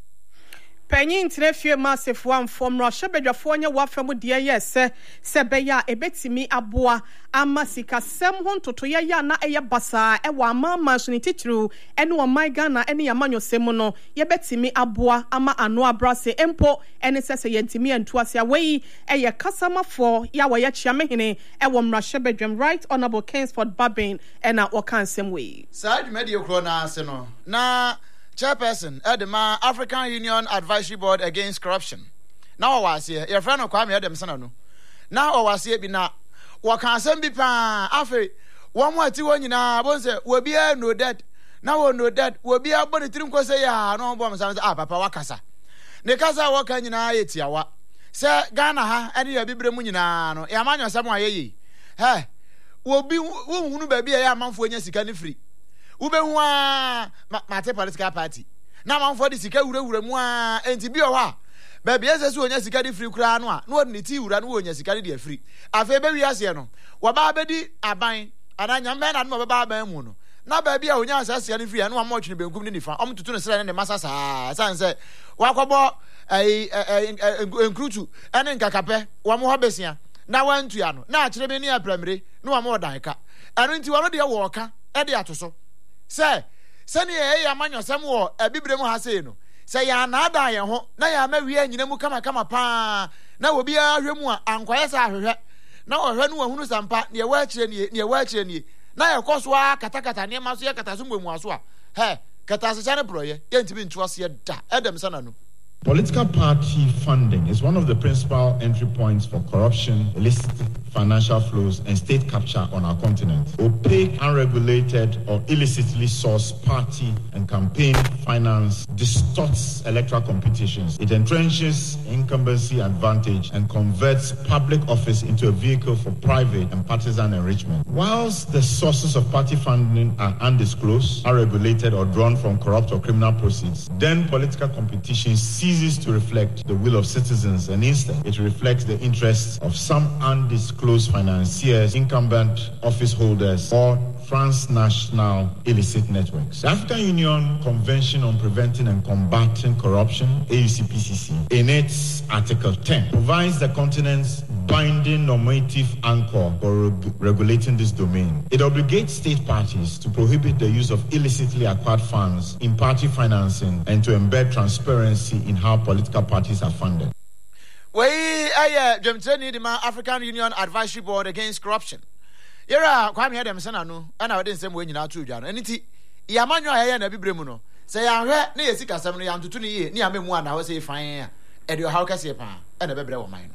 Penyin trefie massive one from Russia bedwafoɔ nyɛ wafa mu deɛ yɛ sɛ sɛ bɛyɛ a ebetimi aboa ama sikasɛm ho ntotoyɛ yɛ na ɛyɛ basaa ɛwɔ amama so ne titiriw ɛne ɔman Ghana ɛne yamanyɔsɛm mu no yɛbɛtimi aboa ama ano abrase empo ɛne sɛ sɛ yɛntimi antu ase awei ɛyɛ kasamafoɔ yɛ a wɔyɛ kyiamehene ɛwɔ Russia bedwam right honorable Kingsford Babin ɛna wɔka nsɛm wei saa dwumadi okro na ase no na Chairperson Edema African Union Advisory Board Against Corruption. Now was here. Your friend of Kwame Adam Sanano. Now was here be na. Waka sembi pa afe. One more two one na bonse we be no dead. Now no dead. We be able to trim say ya no bomb some ah papa wakasa. Ne kasa waka nyina yetia wa. Say Ghana ha any ya bibre mu nyina no. Ya manyo sam ayeyi. He. We be wo hunu ba bia ya manfo nya sika ne free. Ube huwa mate political party. Na manfo di sika wura wura mu a enti bi o ha. Ba bia se so onya sika di free kura no a no ni ti wura no onya sika di free. Afa be wi ase no. Wo ba be di aban ananya mbe na no ba aban mu no. Na ba bia onya asase ni free no am otwene benkum ni nifa. Om tutu no sere ne masasa. San se wakɔbɔ ai enkrutu ene nkakape wo mo ho besia. Na wantu ya no. Na akire be ni apramire no wa mo dan ka. Eno nti wo no de wo ka e de atoso. Say, Sani a manyo samo a bibrem haseno. Say, ya nada ya ho, na ya ma wie nyina mu kama kama pa. Na obi a hwemu a ankwaya sa hwehwe. Na ohwe no ahunu sampa ne wa kire ne ne wa kire ne. Na ya koso a katakata ne maso ya kataso mu aso a. He, katase chane proye, ye ntimi ntu ase da. Edem sana no. Political party funding is one of the principal entry points for corruption, illicit financial flows, and state capture on our continent. Opaque, unregulated, or illicitly sourced party and campaign finance distorts electoral competitions. It entrenches incumbency advantage and converts public office into a vehicle for private and partisan enrichment. Whilst the sources of party funding are undisclosed, unregulated, or drawn from corrupt or criminal proceeds, then political competition ceases to reflect the will of citizens, and instead it reflects the interests of some undisclosed financiers, incumbent office holders, or transnational illicit networks. The African Union Convention on Preventing and Combating Corruption, A U C P C C, in its Article ten, provides the continent's binding normative anchor for reg- regulating this domain. It obligates state parties to prohibit the use of illicitly acquired funds in party financing and to embed transparency in how political parties are funded. We aye Jemteni the African Union Advisory Board Against Corruption. Yera Kwame Adam Sananu and I didn't say when you now to Jan. And it Yamanyo aye na bibremu no. Say I heard near sika seven yam to twenty near me one I was say fine. And your how can say pan and a baby of mine.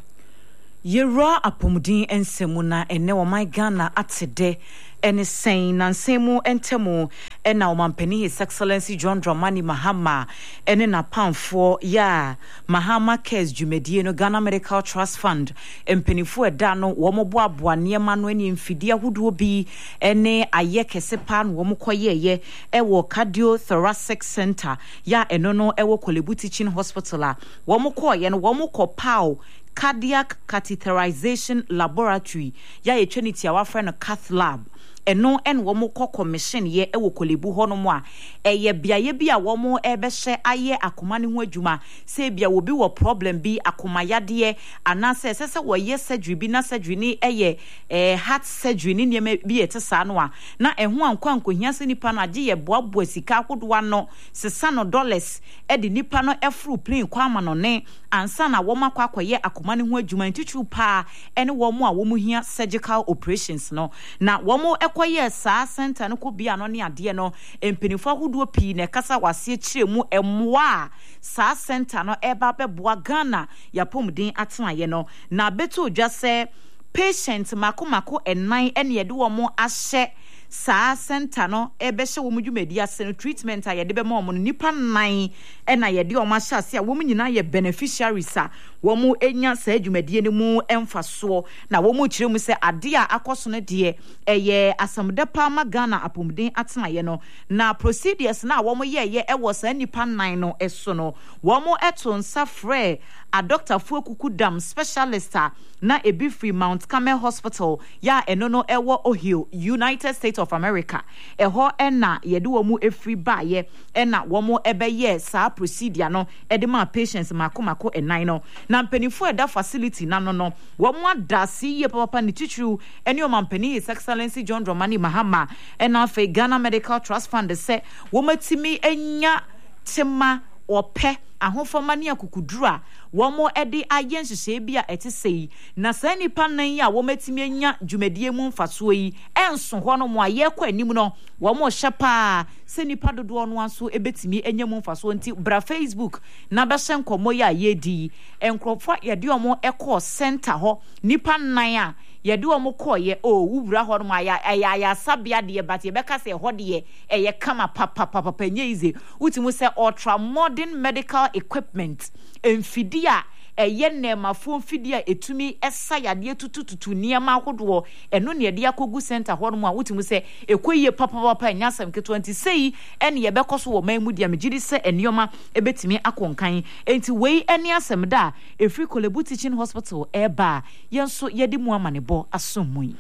Yera apomudin ensemuna ene wo my Ghana atede ene saying nansemu entemu ena wo mampani His Excellency John Dramani Mahama ene na pamfo ya Mahama Cares Jumedie no Ghana Medical Trust Fund empenifo eda no wo mo boaboa niema no eni mfidi ahodo bi ene aye kese pan wo mo koyeye ewo Cardiothoracic Center ya eno no ewo Kolebu Teaching Hospital a wo mo koye no wo mo kopao Cardiac Catheterization Laboratory ya ye trinity our friend Cath Lab eno en wo mo commission ye e wo Kolebu ho no mo a eye biaye bia wo mo e be hye aye akoma ne ho adwuma se bia wo bi wo problem bi akoma yade ana se se se wo ye surgery bi na surgery ni eye eh heart surgery ni ne bi etesa no a na eho ankwa ankohia se nipa no age ye boaboa sika hodoa no sesa no dollars e de nipa no efru plane kwa ama no ne ansa na wo makwa akoye akoma ne ho adwuma ntutu pa ene wo mo a wo mo hia surgical operations no na wo mo ekoye saa center no ko bia no ne ade no empenifo ahodo pi na kasa wase kiremu emwa saa center no eba beboa Ghana yapomden atenaye no na beto dwa se patient makomako enan ene yede wo mo ahye saa center no ebe hye wo mudwumadi ase no treatment a yede be ma wo nipa nan ena yede o ma hye ase a wo nyina ye beneficiaries a wo mu enya saa dwumadi ne mu emfaso na wo mu kiremu se ade a akoso no de eye asamde pa ma Ghana apomden atenaye no na procedures na wo mu ye ye ewo saa nipa nan no eso no wo mu eto nsa frɛ a Doctor Fuekuku Dam specialist na ebi free Mount Carmel Hospital ya eno no ewo Ohio United States of America eho ena yede wo mu efri baaye ena wo mu ebeye saa procedure no ede ma patients makomako enan no na mpanifo eda facility na no no wo mu adasi ye papa ni titru ene o mampani His Excellency John Dramani Mahama ena fe Ghana Medical Trust Fund se wo matimi enya tema ope ahofoma ne akukudura wo mo ede ayen hyehyɛ bia etesei na saa nipa nan yi a wo matimi anya dwumadie mu mfaso yi enso ho no mo aye kwa anim no wo mo hye pa se nipa dodo no anso ebetimi anya mu mfaso nti bra Facebook na be hye nkomo ya yedi enkrofo yede omo ekɔ center ho nipa nan a yede omo kɔye o wura ho no ma ya ya sabia de but ye beka se ho de eye kama papa papa nyeize utimu se ultra modern medical equipment emfidi a eye nemafo mfidi a etumi esa yade tutututu niema ahodo eno ne yade akogu center ho no a wutimu se ekoyie papa papa nyasam ke twenty sei ene ye bekoso wo man mu dia megidi se enioma ebetimi akonkan enti wei ene asem da efri Kolebu Teaching Hospital eba yenso yede mu amanebo asomui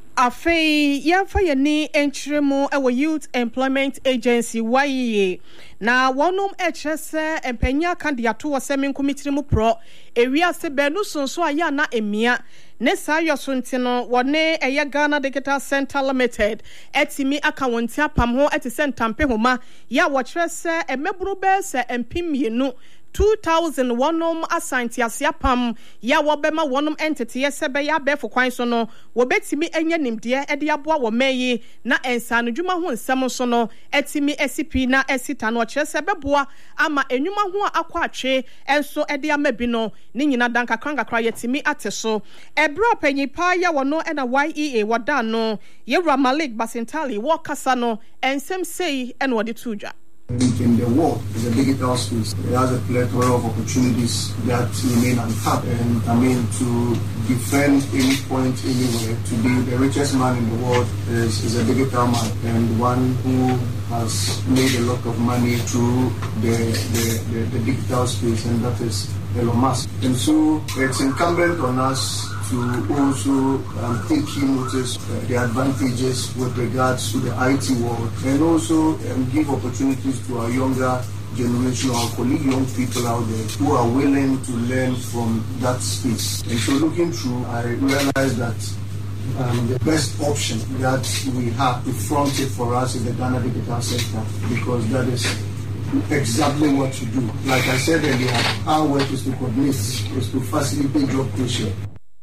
Afei yamfa yeni entremu ewo Youth Employment Agency Y E na wonum echese empenya kandidato wasemi committee mu pro ewia se benu sonso aya na emia ne sayo sontino wone eye Ghana Digital Center Limited etimi aka wonti apam ho etise ntampe homa ya wo kyerese emeburu be se empimienu two thousand wonum asanti asiapam ya wobema wonum entity yesebe ya befo kwan so no wobetimi enye nimde ede aboa wo meyi na ensa no dwuma ho nsem so no etimi esipi na esita no kyerese beboa ama enwuma ho akwa atwe enso ede amabi no ni nyina danka kranga kra yetimi ateso ebro panyipa ya wono ena Y E A wada no Yewra Malik Basintali wo kasa no ensem sei ena wode tuja in the world is a digital space. It has a plethora of opportunities that remain untapped. And I mean, to defend any point anywhere, to be the richest man in the world is, is a digital man and one who has made a lot of money through the, the, the, the digital space, and that is Elon Musk. And so it's incumbent on us to also um, take key notice uh, the advantages with regards to the I T world, and also um, give opportunities to our younger generation or colleague young people out there who are willing to learn from that space. And so looking through, I realized that um, the best option that we have to front it for us is the Ghana Digital Center, because that is exactly what to do. Like I said earlier, our work is to coordinate, is to facilitate job creation.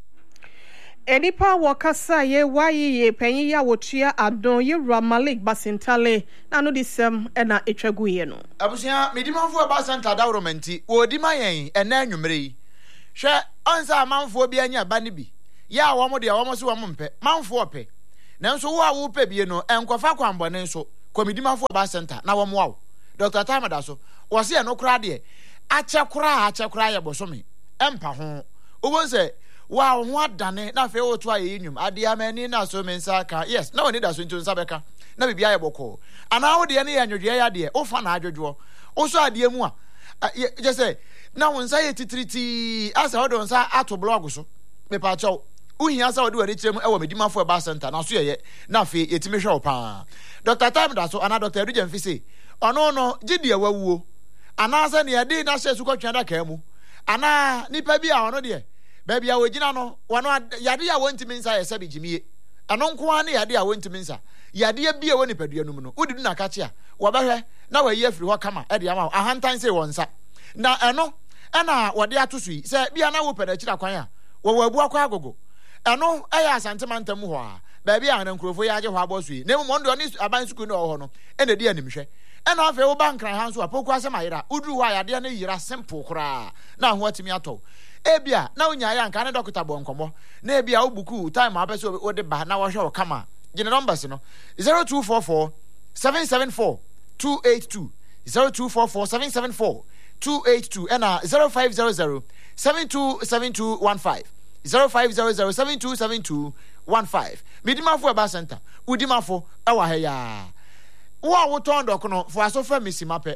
Enipa wakasa ye wayi ye penyi ya wotua adon ye Ramalik Basintale na no disem na etwagu ye no. Abusia medimanfo ba Santa Dawromenti wo di mayen ena anwumre yi. Hwe onsa manfo bi anya ba ne bi. Ya wo mo de wo mo so wo mo mpe. Manfo ope. Nanso wo a wo pe bi no enkofa kwambone nso. Komedimanfo ba Santa na wo mo wo. Doctor Tamada so wo se no kra de ache kra ache kra ye bosome. Empa ho. Wo se wow, what done? Na fe o to aye nwum ade amani na so mensa ka. Yes, na woni da so ntun sabeka. Na bibia ye boko. Ana wo de ne ye nwodwe ya de. O fa na adwodwo. O so ade mu a. Je say na won sa ye titriti asa wo don sa ato blog so. Me pa chaw. Uhia sa wo de wari tirem e wo medimafo ba center na so ye na fe yetime hwe o pa. Doctor Time da so ana Doctor Edu Jemfi say. Ono no gidi awuo. Ana sa ne ye de na hye su kwatwa da ka mu. Ana nipa bi a ono de baby, I will no one yadia went to minsa a sabi Jimmy. And uncle one yadia went to minsa. Yadia be a one peduano. Who did not catch ya? Wabahe, now a year free come at the amount. A hand time say one sa. Now I know, and now what they are to see. Say, be an open a chilaquaya. Well, we'll walk go. I know, I ask Santamanta Mua. Baby, I don't crow for Yaja Wabosui. Never wonder on this about school or honor. And the dear Nimisha. And I feel bank cry hands were Poquasa Maira. Udu why I didn't hear a simple cry. Now what me at all. Ebia na onya ya nka ne doctor bonkomo na ebia obuku time abeso o de ba na wo hwe kama gene numbers no zero two four four seven seven four two eight two zero two four four seven seven four two eight two and zero five zero zero seven two seven two one five zero five zero zero seven two seven two one five midimafo eba center udimafo ewa he ya wo a wo ton dok no fo aso fa misimape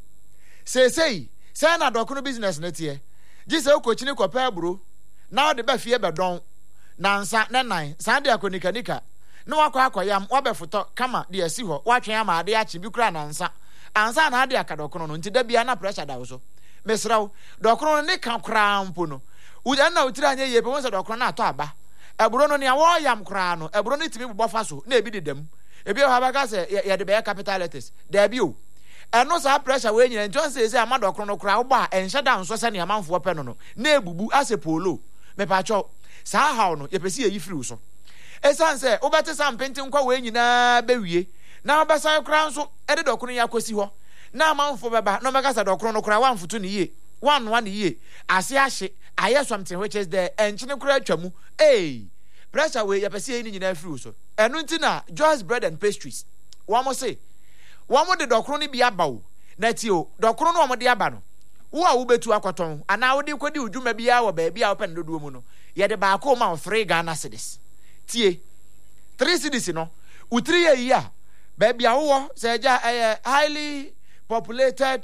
sei sei sei na dok no business na tie Jise ukochini kwa pebru na ode be fie be don na nsa ne nan san de akonika nika no wakwa akoyam wabefoto kama de asi ho watwen ama ade achi bi kura na nsa ansa na ade akadokono no nti da bia na pressure da wo so mesraw dokono ne kan kura mpo no uja na utira anya ye pe won se dokono na ato aba eburo no ne awo yam kura no eburo ne timi bofa so na ebi dedam ebi ha ba ka se ye de be capital letters da bi o eno sa pressure we nyina nton se se amado kro no kra wo ba enhye da nso se ne amanfo pe no no na ebubu ase polo me pa cho sa haw no ye pesi yi firi so esan se wo bete sam penti nkwa we nyina be wie na ba san kra nso e de dokro ya kosi ho na amanfo beba no meka sa dokro no kra wanfoto ne yie wan wan ne yie ase ahye aye something which is the enchine kra atwamu eh pressure we ye pesi yi nyina firi so eno ntina Joyce Bread and Pastries wo mo say Wamo de dokro ni bi aba wo na ti o dokro no wamo de aba no wo a wo betu akoton ana wo de kwadi udwuma bi a wo ba bi a wo pen dodo mu no ye de ba ko ma three Ghana cedis tie three cedis no utri ye yi a ba bi a wo se ja highly populated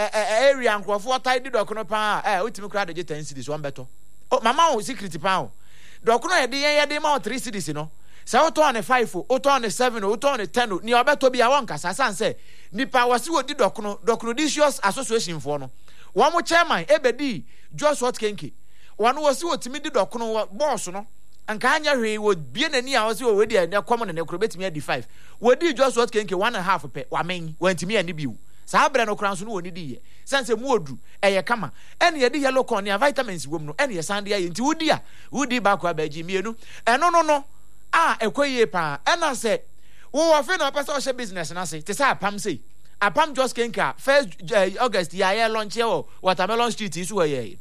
area nkrofo tidy dokro pa eh utimi kra de ten cedis one beto o mama wo secret pa o dokro ye de ye de ma three cedis no sa o to on five o to on seven o to on ten ni obeto bia won kasa san se nipa wasi wo di dokono dokono disious association fo no wo mo chairman ebedi Joshua Kenke wano wasi wo timi di dokono boss no anka anya hwe wo bie nani a wasi wo we di na kom ne nekro betimi adi five wo di Joshua Kenke one and a half pe wa men wantimi ani biu sa bre no kranso no woni di ye sense mu odu eye kama ene ye di yellow corn ya vitamins wom no ene ye sande ye nti wodi a wodi ba kwa baji mienu eno no no ah ekoye pa ena se wo wa fe no pesa o she business na se te say apam sei apam just kenka first uh, August ya ye launch ye o Watermelon Street isu ye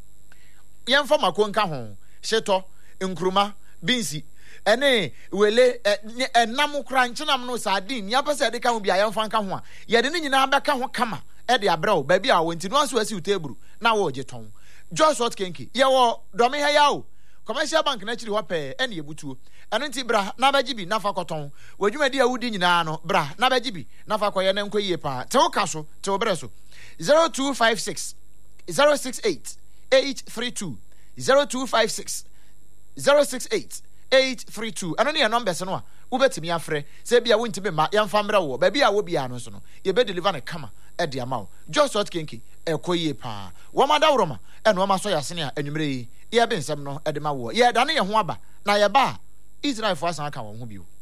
yem fa makonka ho sheto nkruma binsi ene wele enam kra nchenam no sadin ya pesa de ka ho bia yem fa nka ho a ye de nyina ba ka ho kama e de abrawo ba bia wo ntino aso asi uteburu na wo je ton just what kenki ye wo domi ha ya o commercial bank na chiri ho pe ene yebutuo eno nti bra na baji bi na fa koton wadwumadi awudi nyina no bra na baji bi na fa koye na nkoyie pa te wo kaso te wo bre so zero two five six zero six eight eight three two zero two five six zero six eight eight three two eno ne numbers no a wobetimi afre se bia wonti be ma yamfa mra wo ba bia wo bia no so no ye be deliver ne kama ɛde ama wo Joshua Kenke ɛkɔ yie paa wɔn adawroma ɛna wɔn asɔ yasene a anwumere yi yɛbɛ nsɛm no ɛde ma wo yɛda ne yɛ ho aba na yɛba Israel fo asan aka wɔn ho bio